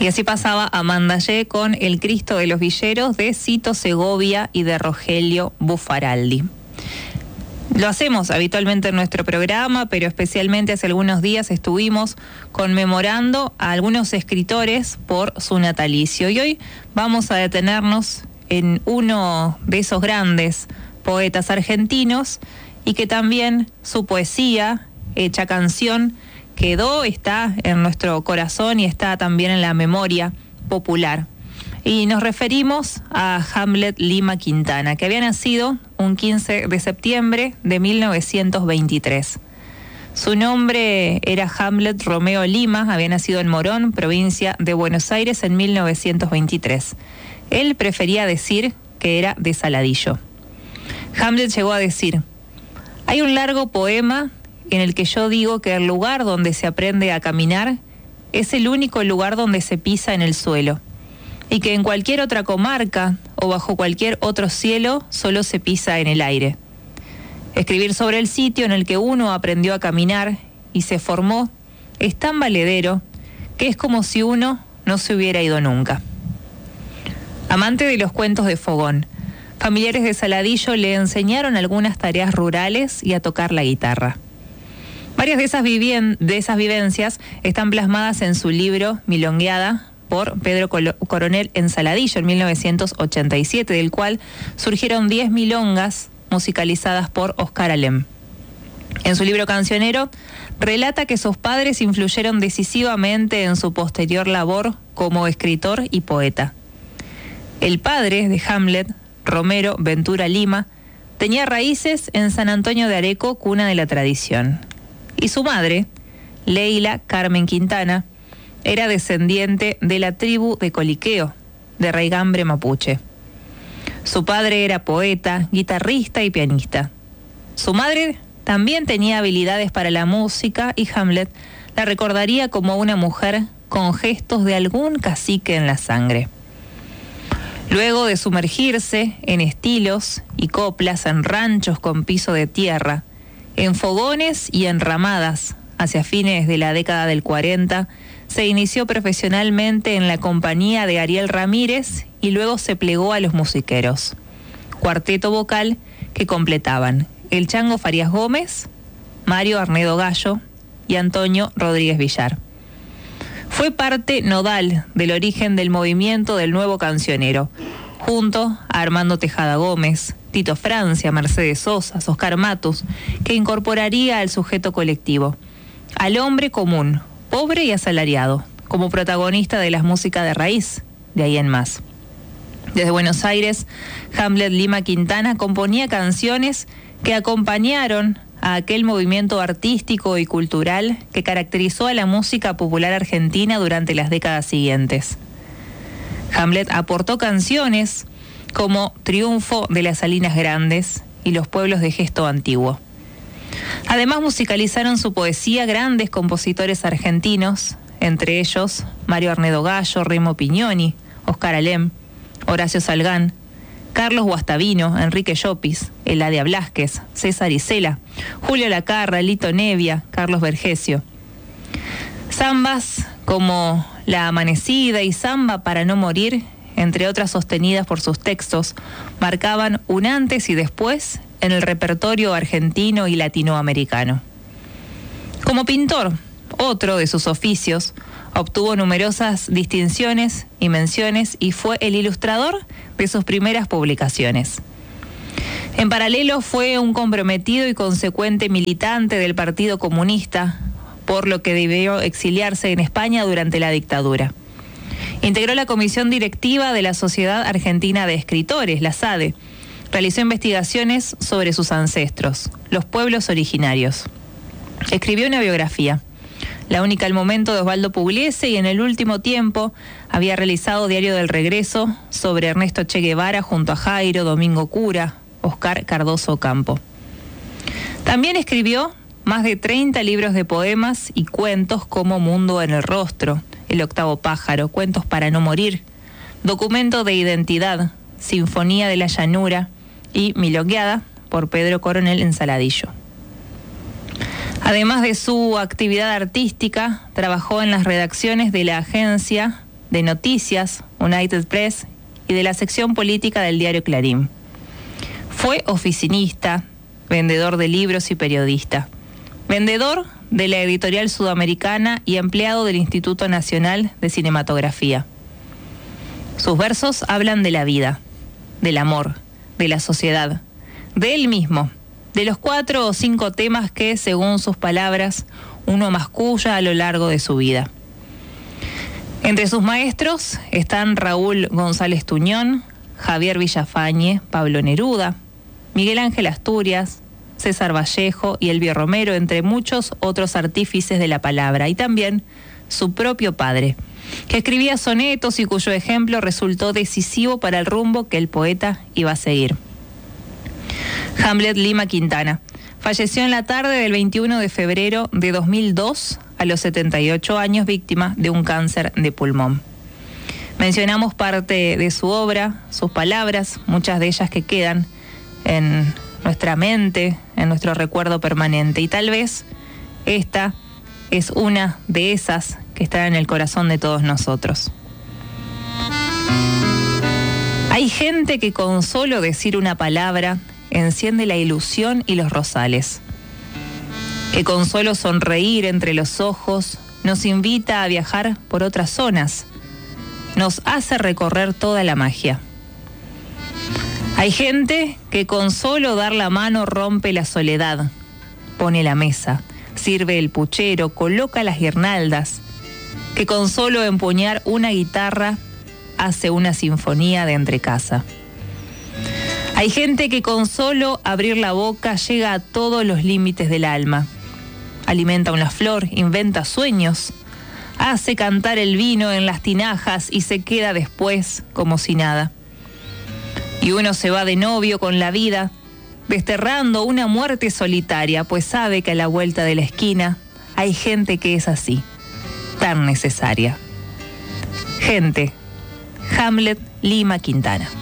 Y así pasaba Amanda Ye con El Cristo de los Villeros de Cito Segovia y de Rogelio Buffaraldi. Lo hacemos habitualmente en nuestro programa, pero especialmente hace algunos días estuvimos conmemorando a algunos escritores por su natalicio. Y hoy vamos a detenernos en uno de esos grandes poetas argentinos y que también su poesía, hecha canción, está en nuestro corazón y está también en la memoria popular. Y nos referimos a Hamlet Lima Quintana, que había nacido un 15 de septiembre de 1923. Su nombre era Hamlet Romeo Lima, había nacido en Morón, provincia de Buenos Aires, en 1923. Él prefería decir que era de Saladillo. Hamlet llegó a decir: hay un largo poema en el que yo digo que el lugar donde se aprende a caminar es el único lugar donde se pisa en el suelo, y que en cualquier otra comarca o bajo cualquier otro cielo solo se pisa en el aire. Escribir sobre el sitio en el que uno aprendió a caminar y se formó es tan valedero que es como si uno no se hubiera ido nunca. Amante de los cuentos de Fogón, familiares de Saladillo le enseñaron algunas tareas rurales y a tocar la guitarra. Varias de esas vivencias están plasmadas en su libro Milongueada, por Pedro Coronel en Saladillo en 1987, del cual surgieron 10 milongas musicalizadas por Oscar Alem. En su libro cancionero relata que sus padres influyeron decisivamente en su posterior labor como escritor y poeta. El padre de Hamlet, Romero Ventura Lima, tenía raíces en San Antonio de Areco, cuna de la tradición. Y su madre, Leila Carmen Quintana, era descendiente de la tribu de Coliqueo, de raigambre mapuche. Su padre era poeta, guitarrista y pianista. Su madre también tenía habilidades para la música y Hamlet la recordaría como una mujer con gestos de algún cacique en la sangre. Luego de sumergirse en estilos y coplas en ranchos con piso de tierra, en fogones y en ramadas, hacia fines de la década del 40, se inició profesionalmente en la compañía de Ariel Ramírez y luego se plegó a los musiqueros, cuarteto vocal que completaban el Chango Farías Gómez, Mario Arnedo Gallo y Antonio Rodríguez Villar. Fue parte nodal del origen del movimiento del nuevo cancionero, junto a Armando Tejada Gómez, Tito Francia, Mercedes Sosa, Oscar Matus, que incorporaría al sujeto colectivo, al hombre común, pobre y asalariado, como protagonista de las músicas de raíz, de ahí en más. Desde Buenos Aires, Hamlet Lima Quintana componía canciones que acompañaron a aquel movimiento artístico y cultural que caracterizó a la música popular argentina durante las décadas siguientes. Hamlet aportó canciones como Triunfo de las Salinas Grandes y Los Pueblos de Gesto Antiguo. Además musicalizaron su poesía grandes compositores argentinos, entre ellos Mario Arnedo Gallo, Remo Pignoni, Oscar Alem, Horacio Salgán, Carlos Guastavino, Enrique Llopis, Eladia Blasquez, César Isela, Julio Lacarra, Lito Nevia, Carlos Vergesio. Zambas como La Amanecida y Zamba para no morir, entre otras sostenidas por sus textos, marcaban un antes y después en el repertorio argentino y latinoamericano. Como pintor, otro de sus oficios, obtuvo numerosas distinciones y menciones y fue el ilustrador de sus primeras publicaciones. En paralelo fue un comprometido y consecuente militante del Partido Comunista, por lo que debió exiliarse en España durante la dictadura. Integró la comisión directiva de la Sociedad Argentina de Escritores, la SADE. Realizó investigaciones sobre sus ancestros, los pueblos originarios. Escribió una biografía, la única al momento, de Osvaldo Pugliese, y en el último tiempo había realizado Diario del Regreso sobre Ernesto Che Guevara junto a Jairo, Domingo Cura, Oscar Cardoso Campo. También escribió más de 30 libros de poemas y cuentos como Mundo en el Rostro, El Octavo Pájaro, Cuentos para no morir, Documento de Identidad, Sinfonía de la Llanura y Milongueada, por Pedro Coronel en Saladillo. Además de su actividad artística, trabajó en las redacciones de la agencia de Noticias, United Press y de la sección política del diario Clarín. Fue oficinista, vendedor de libros y periodista. Vendedor de la Editorial Sudamericana y empleado del Instituto Nacional de Cinematografía. Sus versos hablan de la vida, del amor, de la sociedad, de él mismo, de los 4 o 5 temas que, según sus palabras, uno masculla a lo largo de su vida. Entre sus maestros están Raúl González Tuñón, Javier Villafañe, Pablo Neruda, Miguel Ángel Asturias, César Vallejo y Elvio Romero, entre muchos otros artífices de la palabra, y también su propio padre, que escribía sonetos y cuyo ejemplo resultó decisivo para el rumbo que el poeta iba a seguir. Hamlet Lima Quintana falleció en la tarde del 21 de febrero de 2002 a los 78 años, víctima de un cáncer de pulmón. Mencionamos parte de su obra, sus palabras, muchas de ellas que quedan en nuestra mente, en nuestro recuerdo permanente, y tal vez esta es una de esas que están en el corazón de todos nosotros. Hay gente que con solo decir una palabra enciende la ilusión y los rosales, que con solo sonreír entre los ojos nos invita a viajar por otras zonas, nos hace recorrer toda la magia. Hay gente que con solo dar la mano rompe la soledad, pone la mesa, sirve el puchero, coloca las guirnaldas, que con solo empuñar una guitarra hace una sinfonía de entrecasa. Hay gente que con solo abrir la boca llega a todos los límites del alma, alimenta una flor, inventa sueños, hace cantar el vino en las tinajas y se queda después como si nada. Y uno se va de novio con la vida, desterrando una muerte solitaria, pues sabe que a la vuelta de la esquina hay gente que es así, tan necesaria. Gente, Hamlet Lima Quintana.